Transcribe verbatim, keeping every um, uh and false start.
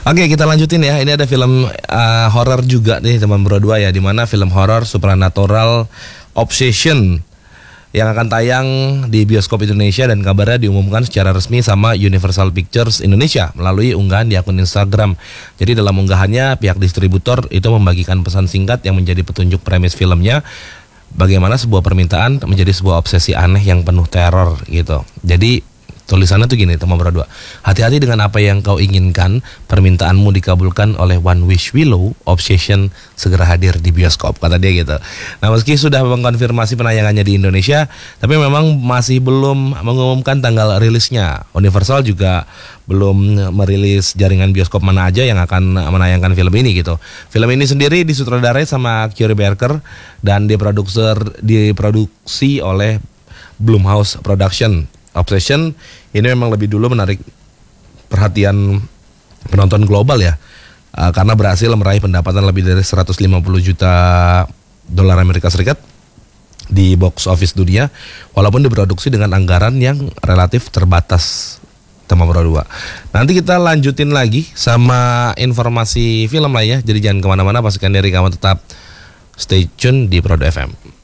Oke, kita lanjutin ya. Ini ada film uh, horor juga nih teman Bro dua ya, di mana film horor supernatural Obsession yang akan tayang di bioskop Indonesia dan kabarnya diumumkan secara resmi sama Universal Pictures Indonesia melalui unggahan di akun Instagram. Jadi dalam unggahannya pihak distributor itu membagikan pesan singkat yang menjadi petunjuk premis filmnya, bagaimana sebuah permintaan menjadi sebuah obsesi aneh yang penuh teror gitu. Jadi tulisannya tuh gini teman Bro dua. Hati-hati dengan apa yang kau inginkan, permintaanmu dikabulkan oleh One Wish Willow, Obsession segera hadir di bioskop, kata dia gitu. Nah, meski sudah mengkonfirmasi penayangannya di Indonesia, tapi memang masih belum mengumumkan tanggal rilisnya. Universal juga belum merilis jaringan bioskop mana aja yang akan menayangkan film ini gitu. Film ini sendiri disutradarai sama Cory Barker dan diproduksi diproduksi oleh Blumhouse Production. Obsession ini memang lebih dulu menarik perhatian penonton global ya, uh, karena berhasil meraih pendapatan lebih dari seratus lima puluh juta dolar Amerika Serikat di box office dunia, walaupun diproduksi dengan anggaran yang relatif terbatas. Teman Bro dua. Nanti kita lanjutin lagi sama informasi film lainnya, jadi jangan kemana-mana, pastikan diri kamu tetap stay tune di Pro F M.